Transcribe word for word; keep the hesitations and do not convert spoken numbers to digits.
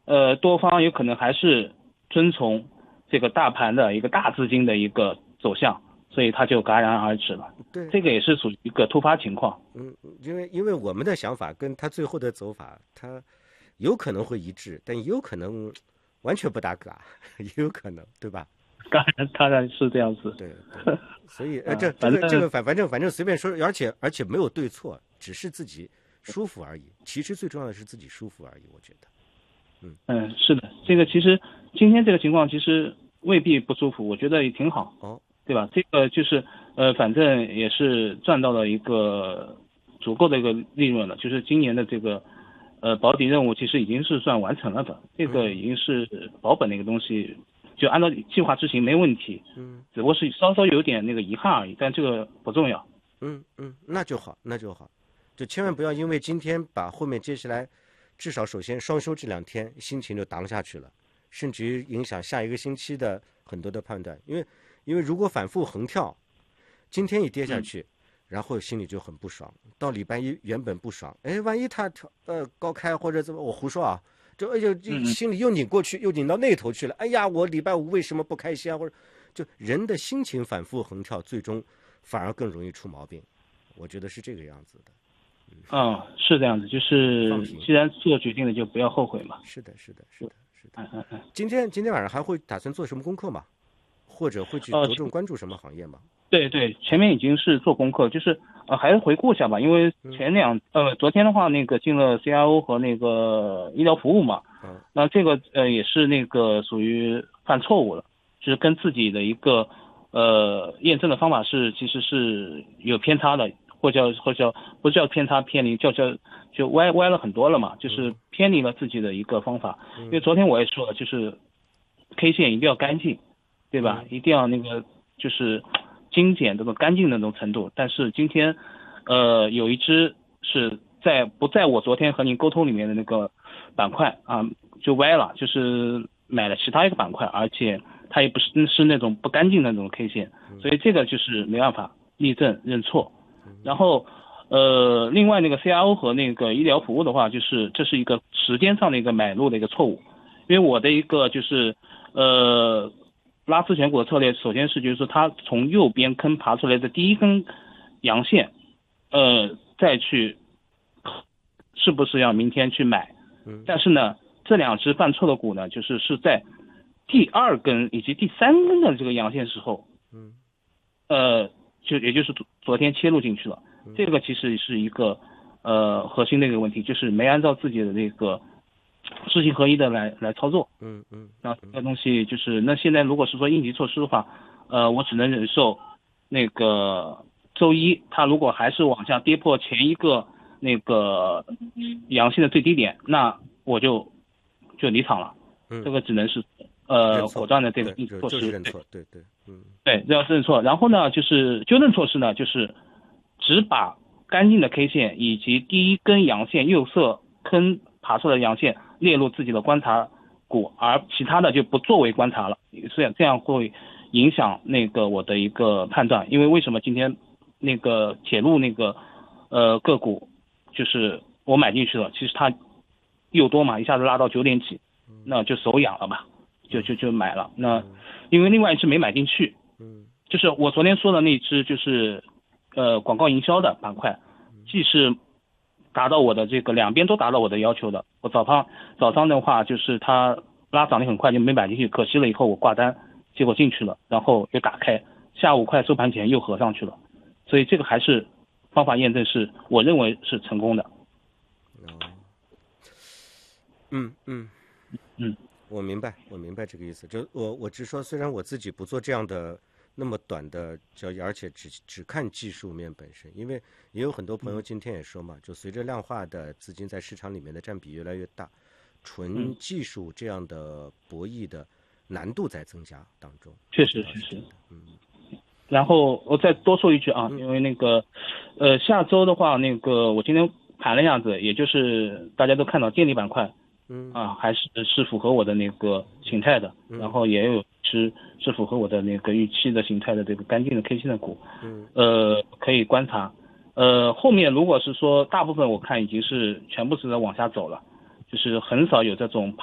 呃，多方有可能还是遵从这个大盘的一个大资金的一个走向，所以它就戛然而止了。 对， 这个也是属于一个突发情况。 嗯，因为因为我们的想法跟他最后的走法，他有可能会一致，但也有可能完全不搭嘎，也有可能，对吧？ 当然，当然是这样子。 对对，所以呃，这啊， 这反正个这个反反正反正随便说，而且而且没有对错，只是自己舒服而已。其实最重要的是自己舒服而已，我觉得。嗯嗯，是的，这个其实今天这个情况其实未必不舒服，我觉得也挺好， 哦， 对吧？这个就是呃，反正也是赚到了一个足够的一个利润了，就是今年的这个呃保底任务其实已经是算完成了的，这个嗯已经是保本的一个东西，就按照计划执行没问题， 嗯只不过是稍稍有点那个遗憾而已，但这个不重要。 嗯嗯，那就好，那就好，就千万不要因为今天把后面接下来，至少首先双休这两天心情就挡下去了，甚至于影响下一个星期的很多的判断，因为因为如果反复横跳，今天一跌下嗯去，然后心里就很不爽，到礼拜一原本不爽，哎，万一它调呃高开或者怎么，我胡说啊，就哎呦，这嗯嗯。 心里又拧过去，又拧到那头去了，哎呀，我礼拜五为什么不开心啊？或者就人的心情反复横跳，最终反而更容易出毛病，我觉得是这个样子的。 嗯，是这样子，就是放平， 既然做决定了，就不要后悔嘛。 是的，是的，是的，是的。 嗯嗯嗯。 今天今天晚上还会打算做什么功课吗？或者会去呃， 着重关注什么行业吗？ 对对，前面已经是做功课，就是呃，还是回顾一下吧，因为前两呃，昨天的话，那个进了 C I O 和那个医疗服务嘛， 嗯那这个呃也是那个属于犯错误了，就是跟自己的一个呃验证的方法是其实是有偏差的，或叫或叫不叫偏差偏离，叫叫就歪歪了很多了嘛，就是偏离了自己的一个方法。因为昨天我也说了，就是 K 线一定要干净，对吧？一定要那个就是精简这个干净的那种程度。但是今天，呃，有一只是在不在我昨天和您沟通里面的那个板块啊，就歪了，就是买了其他一个板块，而且它也不是是那种不干净的那种 K 线，所以这个就是没办法立正认错。然后呃，另外那个 C I O 和那个医疗服务的话，就是这是一个时间上的一个买入的一个错误，因为我的一个就是呃拉次选股的策略，首先是就是说它从右边坑爬出来的第一根阳线，呃，再去是不是要明天去买？但是呢，这两只犯错的股呢，就是是在第二根以及第三根的这个阳线时候，呃，就也就是昨昨天切入进去了。这个其实是一个呃核心的一个问题，就是没按照自己的这个知行合一的来来操作。 嗯嗯， 那这个东西就是，那现在如果是说应急措施的话，呃，我只能忍受那个周一它如果还是往下跌破前一个那个阳性的最低点，那我就就离场了。 嗯这个只能是呃认错， 果断的这个对，就应急措施。对就是认错，对对，嗯对，这要认错。然后呢，就是纠正措施呢，就是只把干净的 K 线以及第一根阳线右侧坑爬出来的阳线列入自己的观察股，而其他的就不作为观察了。这样这样会影响那个我的一个判断。因为为什么今天那个铁路那个呃个股就是我买进去了，其实它又多嘛，一下子拉到九点几，那就手痒了吧，就就就买了。那因为另外一只没买进去， 嗯就是我昨天说的那只就是呃广告营销的板块，既是达到我的这个两边都达到我的要求的。我早上早上的话就是它拉涨得很快就没买进去，可惜了以后我挂单，结果进去了，然后又打开，下午快收盘前又合上去了，所以这个还是方法验证是我认为是成功的。 嗯嗯， 嗯我明白，我明白这个意思。就我我只说，虽然我自己不做这样的那么短的交易，而且只只看技术面本身，因为也有很多朋友今天也说嘛，就随着量化的资金在市场里面的占比越来越大，纯技术这样的博弈的难度在增加当中。 确实确实。 嗯。 然后我再多说一句啊，因为那个呃下周的话，那个我今天盘了一下子，也就是大家都看到电力板块。 嗯啊，还是是符合我的那个形态的，然后也有是是符合我的那个预期的形态的这个干净的 K 线的股， 嗯， 呃，可以观察。呃，后面如果是说大部分我看已经是全部是在往下走了，就是很少有这种